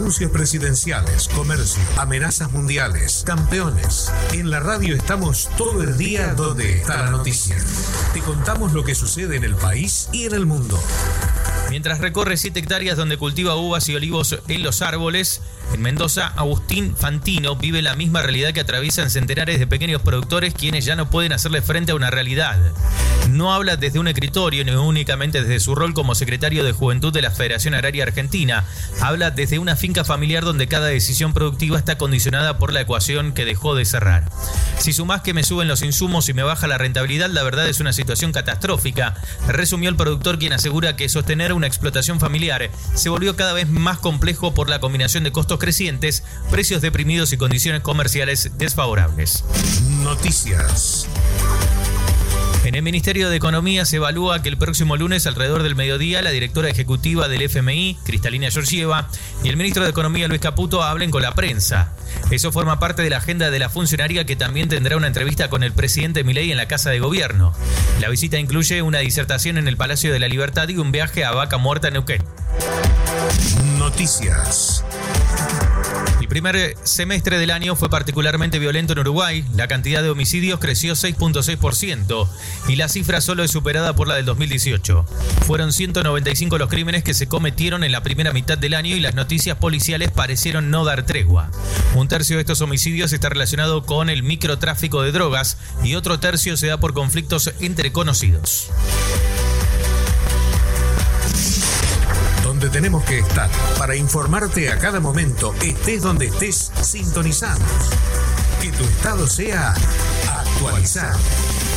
anuncios presidenciales, comercio, amenazas mundiales, campeones. En la radio estamos todo el día donde está la noticia. Te contamos lo que sucede en el país y en el mundo. Mientras recorre 7 hectáreas donde cultiva uvas y olivos en los árboles, en Mendoza, Agustín Fantino vive la misma realidad que atraviesan centenares de pequeños productores quienes ya no pueden hacerle frente a una realidad. No habla desde un escritorio ni únicamente desde su rol como secretario de Juventud de la Federación Agraria Argentina. Habla desde una finca familiar donde cada decisión productiva está condicionada por la ecuación que dejó de cerrar. Si sumás que me suben los insumos y me baja la rentabilidad, la verdad es una situación catastrófica, resumió el productor, quien asegura que sostener una explotación familiar se volvió cada vez más complejo por la combinación de costos crecientes, precios deprimidos y condiciones comerciales desfavorables. Noticias. En el Ministerio de Economía se evalúa que el próximo lunes, alrededor del mediodía, la directora ejecutiva del FMI, Cristalina Georgieva, y el ministro de Economía, Luis Caputo, hablen con la prensa. Eso forma parte de la agenda de la funcionaria, que también tendrá una entrevista con el presidente Milei en la Casa de Gobierno. La visita incluye una disertación en el Palacio de la Libertad y un viaje a Vaca Muerta, Neuquén. Noticias. El primer semestre del año fue particularmente violento en Uruguay. La cantidad de homicidios creció 6.6% y la cifra solo es superada por la del 2018. Fueron 195 los crímenes que se cometieron en la primera mitad del año y las noticias policiales parecieron no dar tregua. Un tercio de estos homicidios está relacionado con el microtráfico de drogas y otro tercio se da por conflictos entre conocidos. Donde tenemos que estar para informarte a cada momento, estés donde estés, sintonizamos. Que tu estado sea actualizado.